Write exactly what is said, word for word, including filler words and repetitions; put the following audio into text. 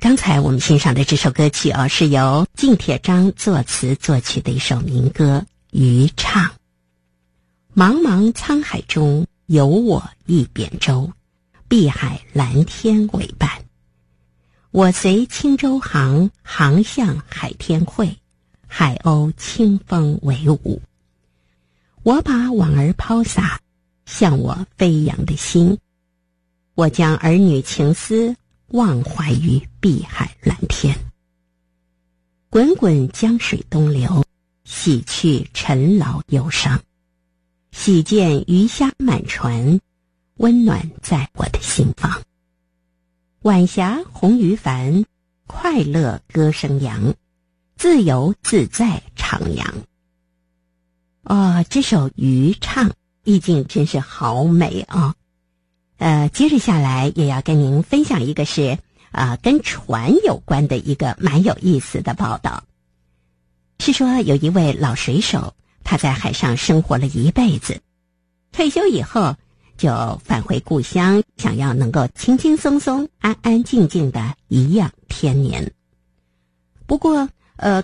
刚才我们欣赏的这首歌曲啊，是由靳铁章作词作曲的一首民歌《渔唱》。茫茫沧海中有我一扁舟，碧海蓝天为伴。我随轻舟航，航向海天会，海鸥清风为舞。我把网儿抛洒，向我飞扬的心。我将儿女情思忘怀于碧海蓝天。滚滚江水东流，洗去尘劳忧伤。喜见鱼虾满船，温暖在我的心房。晚霞红于帆，快乐歌声扬，自由自在徜徉。哦，这首渔唱意境真是好美啊！呃，接着下来也要跟您分享一个是啊、呃、跟船有关的一个蛮有意思的报道。是说有一位老水手，他在海上生活了一辈子，退休以后就返回故乡，想要能够轻轻松松、安安静静的颐养天年。不过，呃，